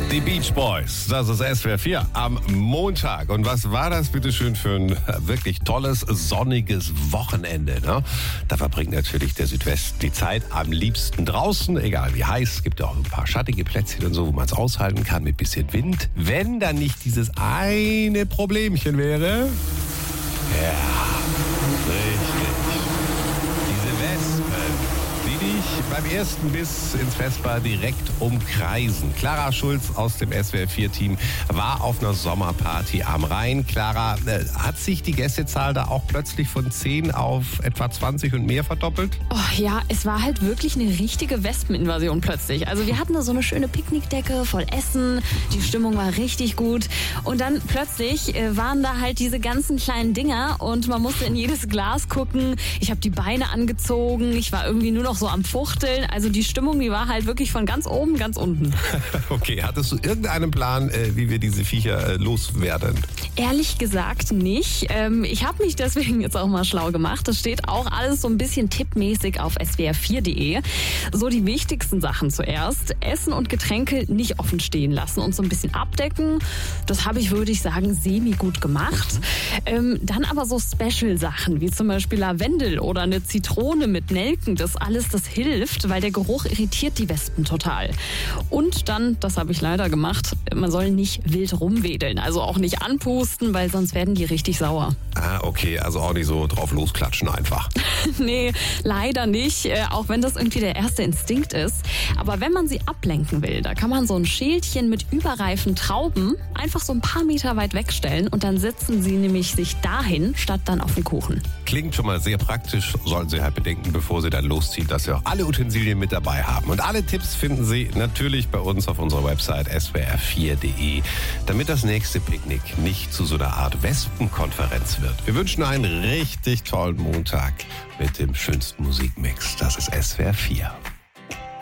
Die Beach Boys, das ist SWR 4 am Montag. Und was war das bitte schön für ein wirklich tolles, sonniges Wochenende, ne? Da verbringt natürlich der Südwesten die Zeit am liebsten draußen, egal wie heiß. Es gibt ja auch ein paar schattige Plätzchen und so, wo man es aushalten kann mit bisschen Wind. Wenn dann nicht dieses eine Problemchen wäre. Ja, richtig. Diese Wespen, die dich beim ersten Biss ins Vesper direkt umkreisen. Clara Schulz aus dem SWR4-Team war auf einer Sommerparty am Rhein. Clara, hat sich die Gästezahl da auch plötzlich von 10 auf etwa 20 und mehr verdoppelt? Oh ja, es war halt wirklich eine richtige Wespeninvasion plötzlich. Also wir hatten da so eine schöne Picknickdecke voll Essen, die Stimmung war richtig gut und dann plötzlich waren da halt diese ganzen kleinen Dinger und man musste in jedes Glas gucken. Ich habe die Beine angezogen, ich war irgendwie nur noch so am Fuchteln. Also die Stimmung, die war halt wirklich von ganz oben, ganz unten. Okay, hattest du irgendeinen Plan, wie wir diese Viecher loswerden? Ehrlich gesagt nicht. Ich habe mich deswegen jetzt auch mal schlau gemacht. Das steht auch alles so ein bisschen tippmäßig auf swr4.de. So die wichtigsten Sachen zuerst. Essen und Getränke nicht offen stehen lassen und so ein bisschen abdecken. Das habe ich, würde ich sagen, semi-gut gemacht. Dann aber so Special-Sachen, wie zum Beispiel Lavendel oder eine Zitrone mit Nelken. Das hilft, weil der Geruch irritiert die Wespen total. Und dann, das habe ich leider gemacht, man soll nicht wild rumwedeln. Also auch nicht anpusten, weil sonst werden die richtig sauer. Ah, okay, also auch nicht so drauf losklatschen einfach. Nee, leider nicht, auch wenn das irgendwie der erste Instinkt ist. Aber wenn man sie ablenken will, da kann man so ein Schälchen mit überreifen Trauben einfach so ein paar Meter weit wegstellen und dann setzen sie nämlich sich dahin, statt dann auf den Kuchen. Klingt schon mal sehr praktisch, sollten Sie halt bedenken, bevor Sie dann losziehen, dass Sie auch alle Utensilien mit dabei haben. Und alle Tipps finden Sie natürlich bei uns auf unserer Website swr4.de, damit das nächste Picknick nicht zu so einer Art Wespenkonferenz wird. Wir wünschen einen richtig tollen Montag mit dem schönsten Musikmix. Das ist SWR 4.